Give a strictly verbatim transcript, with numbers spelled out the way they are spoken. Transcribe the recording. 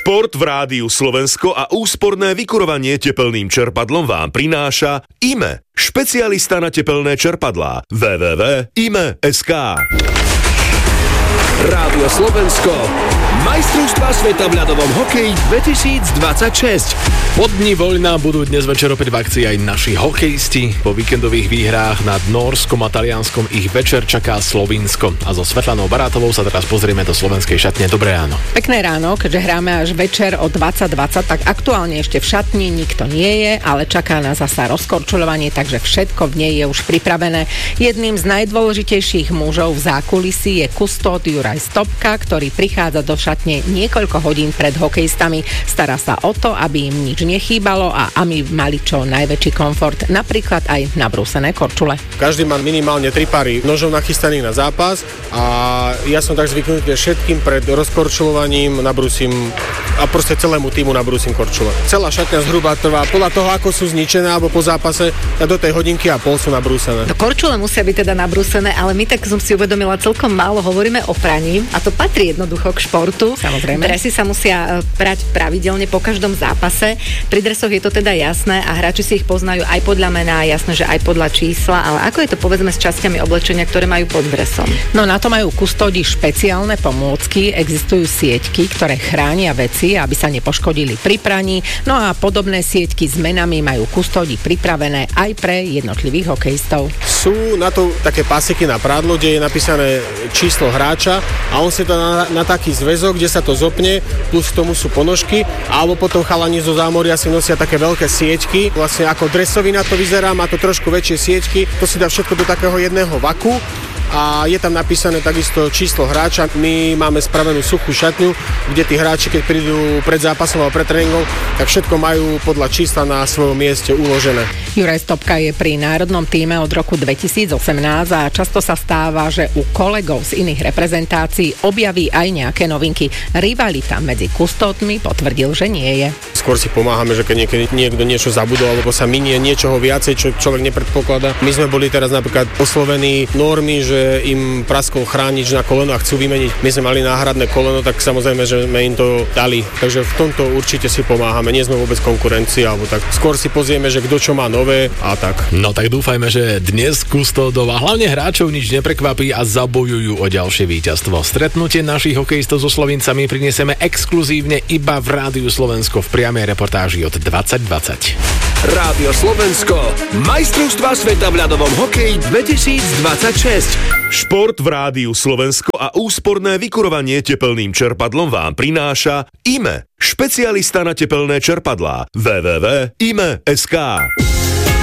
Šport v Rádiu Slovensko a úsporné vykurovanie tepelným čerpadlom vám prináša í em é, špecialista na tepelné čerpadlá. w w w bodka í em é bodka es ká. Rádio Slovensko, majstrovstvá sveta v ľadovom hokeji dvetisícdvadsaťšesť. Po dni voľna budú dnes večer opäť v akcii aj naši hokejisti. Po víkendových výhrách nad Nórskom a Talianskom ich večer čaká Slovinsko. A so Svetlanou Barátovou sa teraz pozrieme do slovenskej šatne. Dobré ráno. Pekné ráno, keďže hráme až večer o dvadsať dvadsať, tak aktuálne ešte v šatni nikto nie je, ale čaká nás zasa rozkorčuľovanie, takže všetko v nej je už pripravené. Jedným z najdôležitejších mužov v zákulisí je kustód Juraj Stopka, ktorý prichádza do šatne niekoľko hodín pred hokejistami. Stará sa o to, aby im nič nechýbalo a aby mali čo najväčší komfort, napríklad aj nabrúsené korčule. Každý má minimálne tri pary nožov nachystaných na zápas a ja som tak zvyknutý, že všetkým pred rozkorčulovaním nabrúsim a proste celému týmu nabrúsim korčule. Celá šatňa zhruba trvá podľa toho, ako sú zničené alebo po zápase, tak do tej hodinky a pol sú nabrúsené. No korčule musia byť teda nabrúsené, ale my tak som si uvedomila, celkom málo hovoríme o praní a to patrí jednoducho k športu. Samozrejme. Dresy sa musia prať pravidelne po každom zápase. Pri dresoch je to teda jasné a hráči si ich poznajú aj podľa mená, jasné, že aj podľa čísla, ale ako je to povedzme s časťami oblečenia, ktoré majú pod dresom? No na to majú kustódi špeciálne pomôcky, existujú sieťky, ktoré chránia veci, aby sa nepoškodili pri praní, no a podobné sieťky s menami majú kustódi pripravené aj pre jednotlivých hokejistov. Sú na to také pasiky na prádlo, kde je napísané číslo hráča a on si to na, na taký zväzok, kde sa to zopne, plus k tomu sú ponožky, alebo potom chalani zo zámoria si nosia také veľké sieťky, vlastne ako dresovina to vyzerá, má to trošku väčšie sieťky, to si dá všetko do takého jedného vaku a je tam napísané takisto číslo hráča. My máme spravenú suchú šatňu, kde tí hráči, keď prídu pred zápasom alebo pred tréningom, tak všetko majú podľa čísla na svojom mieste uložené. Juraj Stopka je pri národnom tíme od roku dvetisícosemnásť a často sa stáva, že u kolegov z iných reprezentácií objaví aj nejaké novinky. Rivalita medzi kustódmi potvrdil, že nie je. Skôr si pomáhame, že keď niekedy niekto niečo zabudol alebo sa minie niečoho viacej, čo človek nepredpokladá. My sme boli teraz napríklad oslovení Normy, že im praskol chránič na koleno a chcú vymeniť. My sme mali náhradné koleno, tak samozrejme, že sme im to dali. Takže v tomto určite si pomáhame. Nie sme vôbec konkurencia, alebo tak. Skôr si pozrieme, že kto čo má nové a tak. No tak dúfajme, že dnes kustódov a hlavne hráčov nič neprekvapí a zabojujú o ďalšie víťazstvo. Stretnutie našich hokejistov so Slovincami prinesieme exkluzívne iba v Rádiu Slovensko v priamej reportáži od dvadsať dvadsať. Rádio Slovensko, majstrovstvá sveta v ľadovom hokeji dvetisícdvadsaťšesť. Šport v Rádiu Slovensko a úsporné vykurovanie tepelným čerpadlom vám prináša í em é, špecialista na tepelné čerpadlá. w w w bodka í em é bodka es ká.